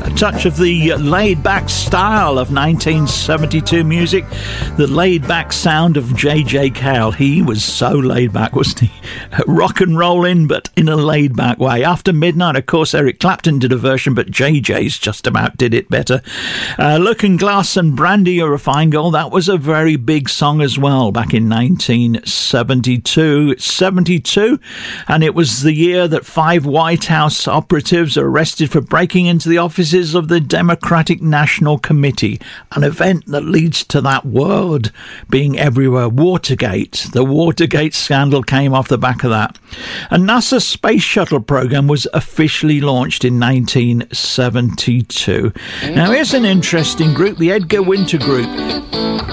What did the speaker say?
A touch of the laid-back style of 1972 music, the laid-back sound of J.J. Cale. He was so laid-back, wasn't he? Rock and rolling, but in a laid-back way. After Midnight, of course, Eric Clapton did a version, but J.J.'s just about did it better. Looking Glass and Brandy, You're a Fine Girl, that was a very big song as well, back in 1972, and it was the year that 5 White House operatives are arrested for breaking into the offices of the Democratic National Committee, an event that leads to that word being everywhere, Watergate. The Watergate scandal came off the back of that. A NASA space shuttle program was officially launched in 1972. Now here's an interesting group, the Edgar Winter Group.